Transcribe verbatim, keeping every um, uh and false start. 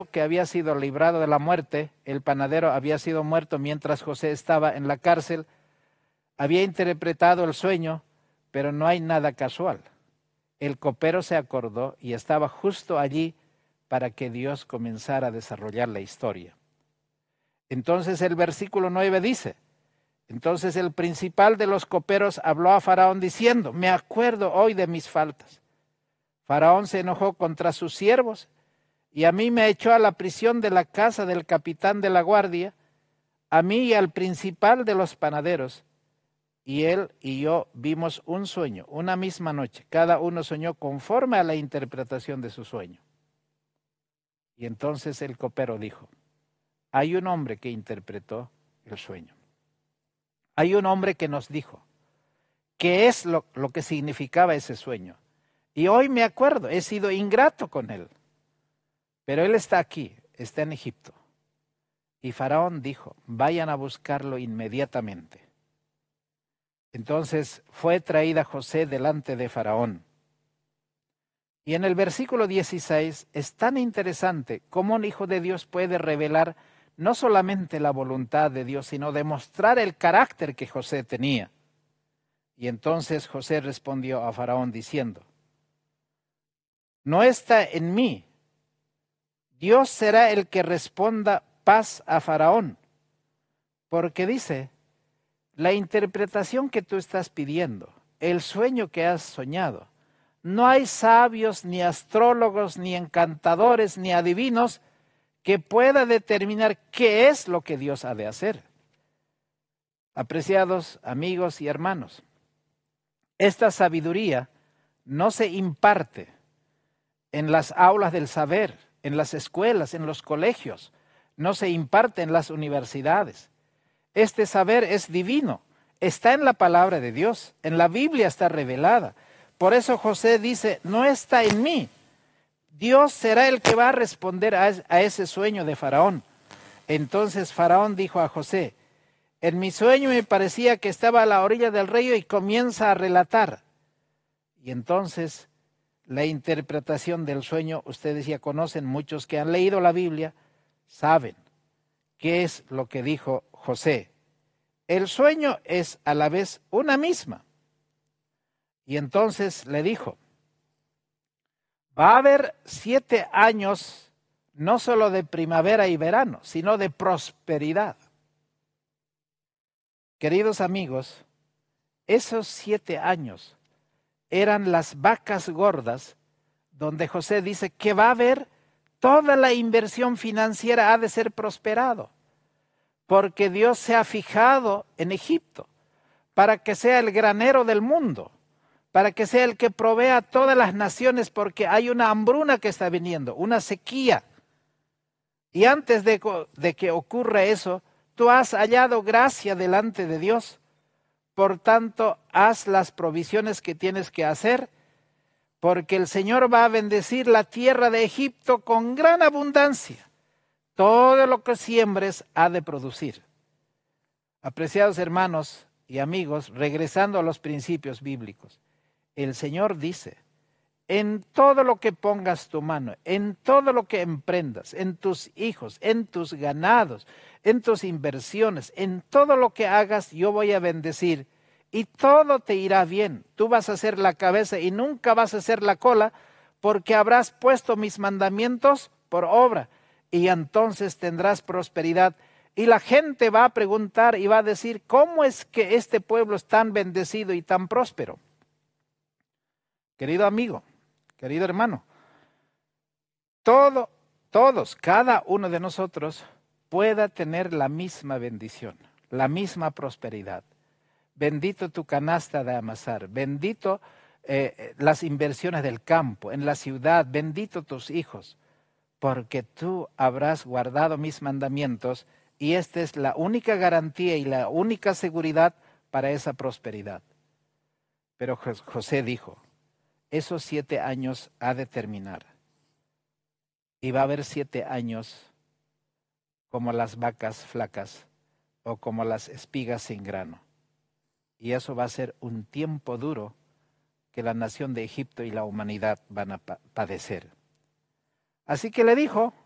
que había sido librado de la muerte, el panadero había sido muerto mientras José estaba en la cárcel, había interpretado el sueño, pero no hay nada casual. El copero se acordó y estaba justo allí para que Dios comenzara a desarrollar la historia. Entonces el versículo nueve dice, entonces el principal de los coperos habló a Faraón diciendo, me acuerdo hoy de mis faltas. Faraón se enojó contra sus siervos y a mí me echó a la prisión de la casa del capitán de la guardia, a mí y al principal de los panaderos. Y él y yo vimos un sueño, una misma noche. Cada uno soñó conforme a la interpretación de su sueño. Y entonces el copero dijo, hay un hombre que interpretó el sueño. Hay un hombre que nos dijo qué es lo, lo que significaba ese sueño. Y hoy me acuerdo, he sido ingrato con él. Pero él está aquí, está en Egipto. Y Faraón dijo, vayan a buscarlo inmediatamente. Entonces fue traída José delante de Faraón. Y en el versículo dieciséis es tan interesante cómo un hijo de Dios puede revelar no solamente la voluntad de Dios, sino demostrar el carácter que José tenía. Y entonces José respondió a Faraón diciendo, no está en mí. Dios será el que responda paz a Faraón. Porque dice, la interpretación que tú estás pidiendo, el sueño que has soñado, no hay sabios, ni astrólogos, ni encantadores, ni adivinos que pueda determinar qué es lo que Dios ha de hacer. Apreciados amigos y hermanos, esta sabiduría no se imparte en las aulas del saber, en las escuelas, en los colegios, no se imparte en las universidades. Este saber es divino, está en la palabra de Dios, en la Biblia está revelada. Por eso José dice, no está en mí. Dios será el que va a responder a, a ese sueño de Faraón. Entonces Faraón dijo a José, en mi sueño me parecía que estaba a la orilla del río y comienza a relatar. Y entonces la interpretación del sueño, ustedes ya conocen, muchos que han leído la Biblia, saben qué es lo que dijo José. El sueño es a la vez una misma. Y entonces le dijo, va a haber siete años, no solo de primavera y verano, sino de prosperidad. Queridos amigos, esos siete años eran las vacas gordas, donde José dice que va a haber toda la inversión financiera ha de ser prosperado, porque Dios se ha fijado en Egipto para que sea el granero del mundo, para que sea el que provea a todas las naciones, porque hay una hambruna que está viniendo, una sequía. Y antes de, de que ocurra eso, tú has hallado gracia delante de Dios. Por tanto, haz las provisiones que tienes que hacer, porque el Señor va a bendecir la tierra de Egipto con gran abundancia. Todo lo que siembres ha de producir. Apreciados hermanos y amigos, regresando a los principios bíblicos, el Señor dice, en todo lo que pongas tu mano, en todo lo que emprendas, en tus hijos, en tus ganados, en tus inversiones, en todo lo que hagas, yo voy a bendecir y todo te irá bien. Tú vas a ser la cabeza y nunca vas a ser la cola, porque habrás puesto mis mandamientos por obra y entonces tendrás prosperidad. Y la gente va a preguntar y va a decir, ¿cómo es que este pueblo es tan bendecido y tan próspero? Querido amigo, querido hermano, todo, todos, cada uno de nosotros pueda tener la misma bendición, la misma prosperidad. Bendito tu canasta de amasar, bendito eh, las inversiones del campo, en la ciudad, bendito tus hijos, porque tú habrás guardado mis mandamientos y esta es la única garantía y la única seguridad para esa prosperidad. Pero José dijo, esos siete años ha de terminar y va a haber siete años como las vacas flacas o como las espigas sin grano. Y eso va a ser un tiempo duro que la nación de Egipto y la humanidad van a padecer. Así que le dijo,